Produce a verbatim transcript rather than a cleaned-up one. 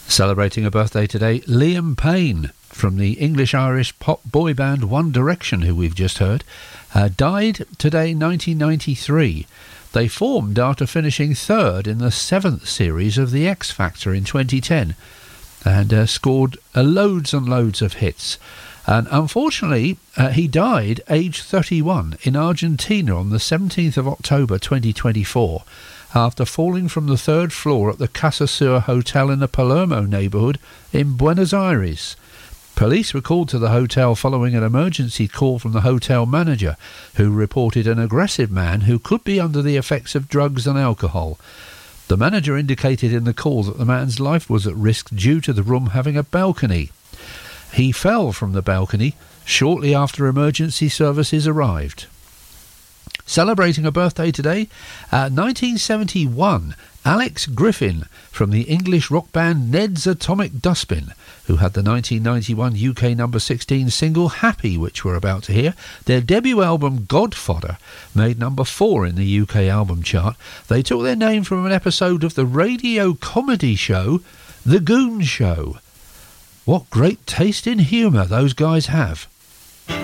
Celebrating a birthday today, Liam Payne from the English-Irish pop boy band One Direction, who we've just heard, uh, died today, nineteen ninety-three. They formed after finishing third in the seventh series of The X Factor in twenty ten and uh, scored uh, loads and loads of hits. And unfortunately, uh, he died aged thirty-one in Argentina on the seventeenth of October twenty twenty-four after falling from the third floor at the Casa Sur Hotel in the Palermo neighbourhood in Buenos Aires. Police were called to the hotel following an emergency call from the hotel manager, who reported an aggressive man who could be under the effects of drugs and alcohol. The manager indicated in the call that the man's life was at risk due to the room having a balcony. He fell from the balcony shortly after emergency services arrived. Celebrating a birthday today, uh, nineteen seventy-one, Alex Griffin from the English rock band Ned's Atomic Dustbin, who had the nineteen ninety-one U K number sixteen single Happy, which we're about to hear. Their debut album Godfather made number four in the U K album chart. They took their name from an episode of the radio comedy show The Goon Show. What great taste in humour those guys have.